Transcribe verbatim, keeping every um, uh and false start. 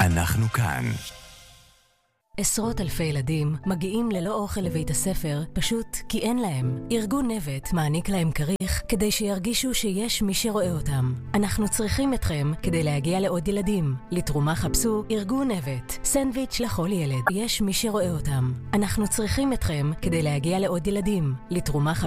אנחנו כאן. עשרות אלפי ילדים מגיעים ללא אוכל לבית הספר פשוט כי אין להם. ארגון נבט מעניק להם כריך כדי שירגישו שיש מי שרואה אותם. אנחנו צריכים אתכם כדי להגיע לעוד ילדים. לתרומה חפשו ארגון נבט. סנדוויץ' לכל ילד. יש מי שרואה אותם. אנחנו צריכים אתכם כדי להגיע לעוד ילדים. לתרומה חפשו